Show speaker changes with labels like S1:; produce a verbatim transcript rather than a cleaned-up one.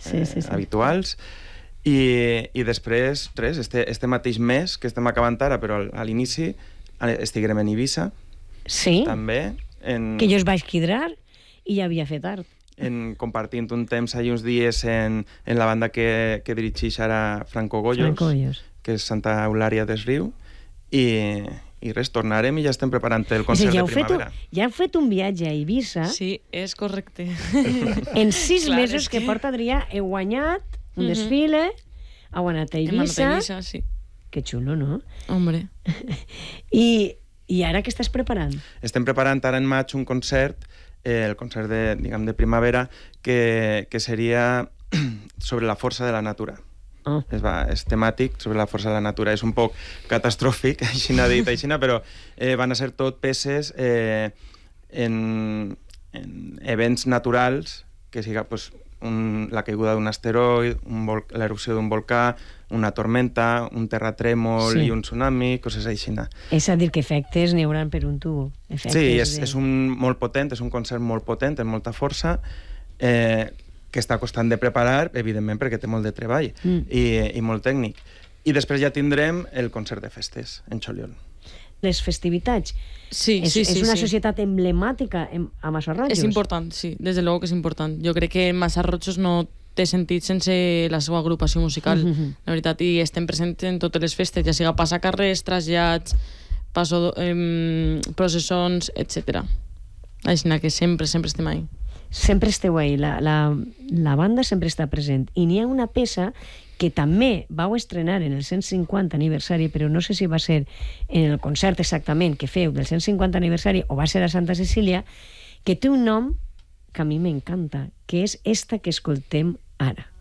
S1: sí, sí, sí.
S2: habituals. I, i després, res, este, este mateix mes, que estem acabant ara, però a l'inici, estiguem en Eivissa.
S1: Sí?
S2: També. En,
S1: que jo es vaig quidrar i ja havia fet art.
S2: En, compartint un temps allà uns dies en, en la banda que, que dirigeix ara Franco Goyos,
S1: Franco Goyos,
S2: que és Santa Eulària des Riu, i, i res, tornarem i ja estem preparant el concert
S1: ja
S2: de primavera.
S1: Un, ja heu fet un viatge a Eivissa.
S3: Sí, és correcte.
S1: En sis
S3: Clar,
S1: mesos que... que porta Adrià heu guanyat un mm -hmm. desfile, heu anat a Eivissa.
S3: Hem anat a Eivissa, sí.
S1: Que xulo, no?
S3: Hombre.
S1: I, I ara què estàs preparant?
S2: Estem preparant ara en maig un concert, eh, el concert de, diguem, de primavera, que, que seria sobre la força de la natura. Oh. És, va, és temàtic sobre la força de la natura. És un poc catastròfic, així n'ha dit, així n'ha, però eh, van a ser tot peces eh, en, en events naturals, que siga pues, un, la caiguda d'un asteroide, l'erupció d'un volcà, una tormenta, un terratrèmol sí. i un tsunami, coses així.
S1: És a dir, que efectes n'hi haurà per un tubo. Efectes
S2: sí, és,
S1: de...
S2: és un molt potent, és un concert molt potent, amb molta força, eh, que està costant de preparar, evidentment, perquè té molt de treball mm. i, i molt tècnic. I després ja tindrem el concert de festes, en Xoliol.
S1: Les festivitats.
S3: Sí,
S1: és,
S3: sí, sí.
S1: És una
S3: sí.
S1: societat emblemàtica a Massarrojos.
S3: És important, sí, des de luego que és important. Jo crec que Massarrojos no té sentit sense la seva agrupació musical, mm -hmm. la veritat, i estem presents en totes les festes, ja siga passacarrers, trasllats, passo, eh, processons, etcètera. Així que sempre, sempre estem ahí.
S1: Sempre esteu ahí, la, la, la banda sempre està present. I n'hi ha una peça que també vau estrenar en el cent cinquanta aniversari, però no sé si va ser en el concert exactament que feu del cent cinquanta aniversari o va ser a Santa Cecília, que té un nom que a mi m'encanta, que és esta que escoltem ara.